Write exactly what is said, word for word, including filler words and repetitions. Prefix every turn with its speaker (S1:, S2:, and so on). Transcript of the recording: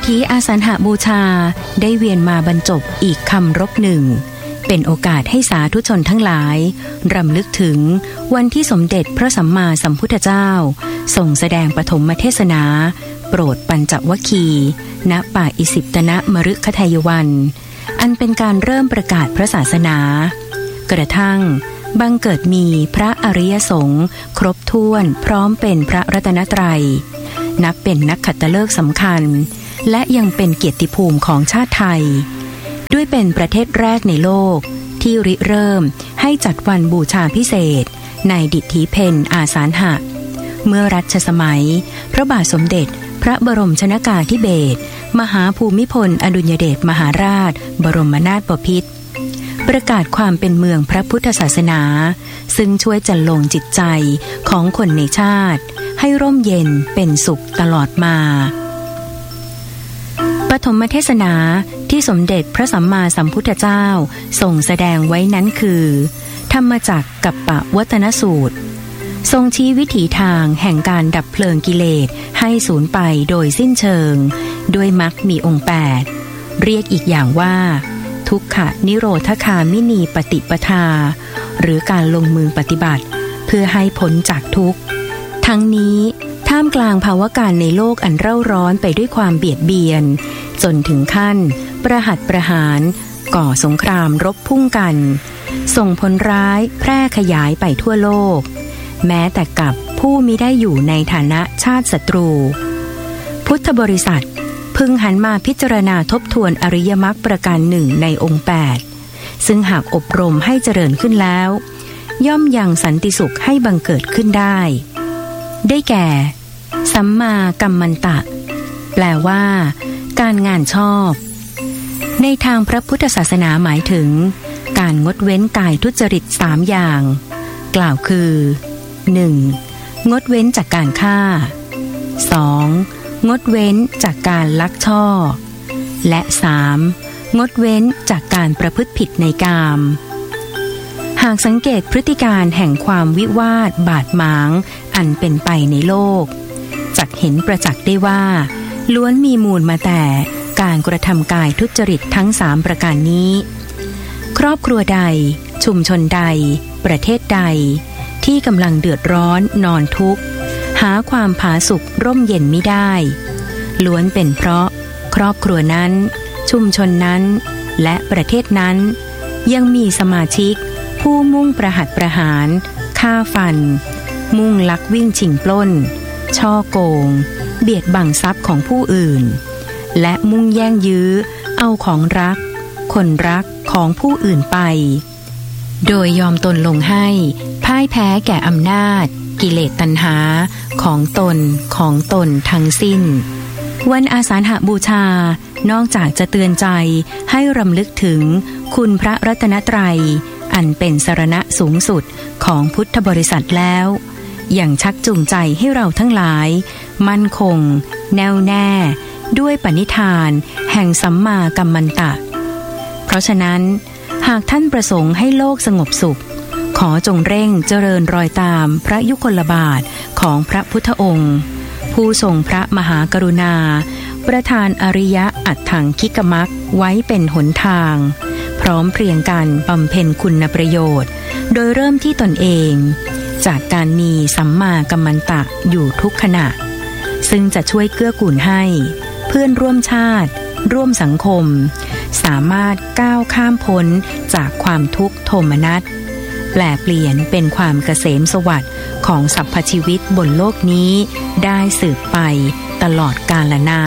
S1: ถีอาสันหบูชาได้เวียนมาบรรจบอีกคำรบหนึ่งเป็นโอกาสให้สาธุชนทั้งหลายรำลึกถึงวันที่สมเด็จพระสัมมาสัมพุทธเจ้าทรงแสดงปฐมเทศนาโปรดปัญจวัคคีย์ณป่าอิสิปตนมฤคทายวันอันเป็นการเริ่มประกาศพระศาสนากระทั่งบังเกิดมีพระอริยสงฆ์ครบถ้วนพร้อมเป็นพระรัตนตรัยนับเป็นนักขัตฤกษ์สำคัญและยังเป็นเกียรติภูมิของชาติไทยด้วยเป็นประเทศแรกในโลกที่ริเริ่มให้จัดวันบูชาพิเศษในดิถีเพนอาสาฬหะเมื่อรัชสมัยพระบาทสมเด็จพระบรมชนกาธิเบศรมหาภูมิพลอดุลยเดชมหาราชบรมนาถบพิตรประกาศความเป็นเมืองพระพุทธศาสนาซึ่งช่วยจันลงจิตใจของคนในชาติให้ร่มเย็นเป็นสุขตลอดมาปฐมเทศนาที่สมเด็จพระสัมมาสัมพุทธเจ้าทรงแสดงไว้นั้นคือธรรมจักรกัปปวัตนสูตรทรงชี้วิถีทางแห่งการดับเพลิงกิเลสให้สูญไปโดยสิ้นเชิงด้วยมรรคมีองค์แปดเรียกอีกอย่างว่าทุกขนิโรธคามินีปฏิปทาหรือการลงมือปฏิบัติเพื่อให้พ้นจากทุกข์ทั้งนี้ท่ามกลางภาวะการในโลกอันเร่าร้อนไปด้วยความเบียดเบียนจนถึงขั้นประหัตประหารก่อสงครามรบพุ่งกันส่งผลร้ายแพร่ขยายไปทั่วโลกแม้แต่กับผู้มิได้อยู่ในฐานะชาติศัตรูพุทธบริษัทพึงหันมาพิจารณาทบทวนอริยมรรคประการหนึ่งในองค์แปดซึ่งหากอบรมให้เจริญขึ้นแล้วย่อมยังสันติสุขให้บังเกิดขึ้นได้ได้แก่สัมมากัมมันตะแปลว่าการงานชอบในทางพระพุทธศาสนาหมายถึงการงดเว้นกายทุจริตสามอย่างกล่าวคือ หนึ่ง. งดเว้นจากการฆ่า สอง. งดเว้นจากการลักช่อและ สาม. งดเว้นจากการประพฤติผิดในกามหากสังเกตพฤติการแห่งความวิวาทบาดหมางอันเป็นไปในโลกจักเห็นประจักษ์ได้ว่าล้วนมีมูลมาแต่การกระทำกายทุจริตทั้งสามประการนี้ครอบครัวใดชุมชนใดประเทศใดที่กำลังเดือดร้อนนอนทุกข์หาความผาสุกร่มเย็นไม่ได้ล้วนเป็นเพราะครอบครัวนั้นชุมชนนั้นและประเทศนั้นยังมีสมาชิกผู้มุ่งประหัตประหารฆ่าฟันมุ่งลักวิ่งชิงปล้นช่อโกงเบียดบังทรัพย์ของผู้อื่นและมุ่งแย่งยื้อเอาของรักคนรักของผู้อื่นไปโดยยอมตนลงให้พ่ายแพ้แก่อำนาจกิเลสตัณหาของตนของตนทั้งสิ้นวันอาสาฬหบูชานอกจากจะเตือนใจให้รำลึกถึงคุณพระรัตนตรัยอันเป็นสรณะสูงสุดของพุทธบริษัทแล้วยังชักจูงใจให้เราทั้งหลายมั่นคงแน่วแน่ด้วยปณิธานแห่งสัมมากัมมันตะเพราะฉะนั้นหากท่านประสงค์ให้โลกสงบสุขขอจงเร่งเจริญรอยตามพระยุคลบาทของพระพุทธองค์ผู้ทรงพระมหากรุณาประทานอริยะอัตถังคิกมักไว้เป็นหนทางพร้อมเพรียงกันบำเพ็ญคุณประโยชน์โดยเริ่มที่ตนเองจากการมีสัมมากัมมันตะอยู่ทุกขณะซึ่งจะช่วยเกื้อกูลให้เพื่อนร่วมชาติร่วมสังคมสามารถก้าวข้ามพ้นจากความทุกข์โทมนัสแปลเปลี่ยนเป็นความเกษมสวัสดิ์ของสรรพชีวิตบนโลกนี้ได้สืบไปตลอดกาลนาน